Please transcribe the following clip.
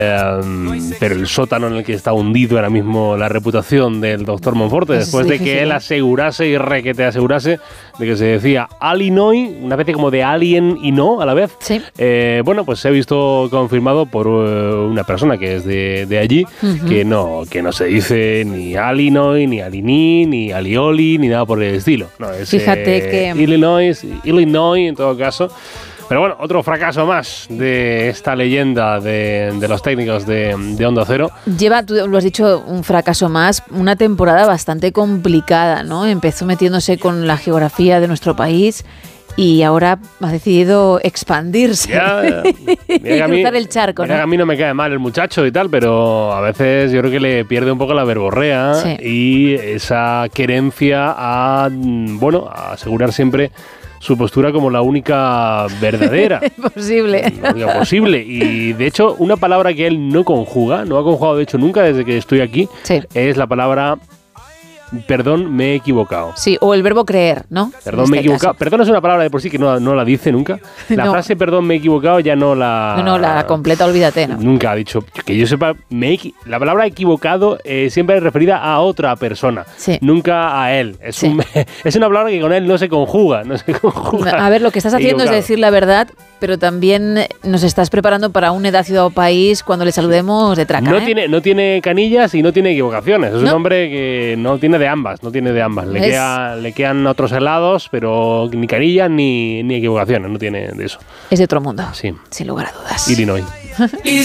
pero el sótano en el que está hundido ahora mismo la reputación del doctor Monforte, después de que él asegurase y requete asegurase de que se decía Illinois, una especie como de alien y no a la vez. Sí. Bueno, pues se ha visto confirmado por una persona que es de allí, que no se dice ni Illinois, ni Alini, ni Alioli, ni nada por el estilo. No, es Fíjate que Illinois en todo caso. Pero bueno, otro fracaso más de esta leyenda de los técnicos de Onda Cero. Lleva, tú lo has dicho, un fracaso más, una temporada bastante complicada, ¿no? Empezó metiéndose con la geografía de nuestro país y ahora ha decidido expandirse. Ya. Y cruzar el charco, ¿no? A mí no me cae mal el muchacho y tal, pero a veces yo creo que le pierde un poco la verborrea y esa querencia a asegurar siempre su postura como la única verdadera. Posible. La única posible. Y de hecho, una palabra que él no ha conjugado de hecho nunca desde que estoy aquí, es la palabra perdón, me he equivocado. Sí, o el verbo creer, ¿no? Perdón, me he equivocado. Perdón es una palabra de por sí que no la dice nunca. La frase perdón, me he equivocado ya no la... No, la completa, olvídate, ¿no? Nunca ha dicho. Que yo sepa, la palabra equivocado siempre es referida a otra persona. Sí. Nunca a él. Es una palabra que con él no se conjuga. A ver, lo que estás haciendo es decir la verdad, pero también nos estás preparando para una edad, ciudad o país cuando le saludemos de traca. No tiene canillas y no tiene equivocaciones. Es un hombre que no tiene de ambas. Le quedan otros helados, pero ni canillas ni equivocaciones. No tiene de eso. Es de otro mundo. Sí. Sin lugar a dudas. Illinois.